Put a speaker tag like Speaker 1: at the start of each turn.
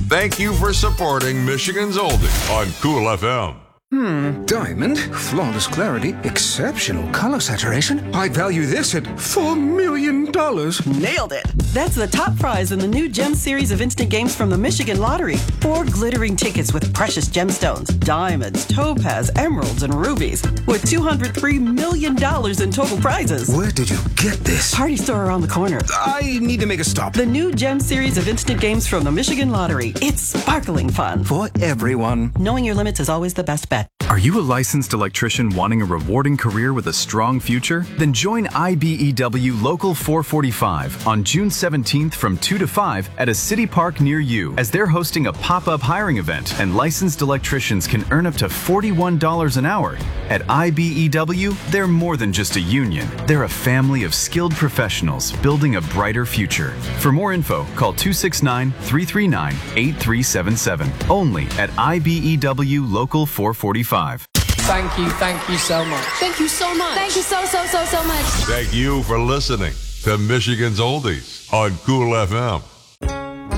Speaker 1: Thank you for supporting Michigan's Oldie on Cool FM.
Speaker 2: Diamond, flawless clarity, exceptional color saturation. I'd value this at $4 million.
Speaker 3: Nailed it. That's the top prize in the new Gem series of instant games from the Michigan Lottery. 4 glittering tickets with precious gemstones, diamonds, topaz, emeralds, and rubies, with $203 million in total prizes.
Speaker 2: Where did you get this?
Speaker 3: Party store around the corner.
Speaker 2: I need to make a stop.
Speaker 3: The new Gem series of instant games from the Michigan Lottery. It's sparkling fun.
Speaker 2: For everyone.
Speaker 3: Knowing your limits is always the best bet.
Speaker 4: Are you a licensed electrician wanting a rewarding career with a strong future? Then join IBEW Local 445 on June 17th from 2 to 5 at a city park near you, as they're hosting a pop-up hiring event, and licensed electricians can earn up to $41 an hour. At IBEW, they're more than just a union. They're a family of skilled professionals building a brighter future. For more info, call 269-339-8377. Only at IBEW Local 445.
Speaker 5: Thank you so much.
Speaker 6: Thank you so much.
Speaker 7: Thank you so much.
Speaker 1: Thank you for listening to Michigan's Oldies on Cool FM.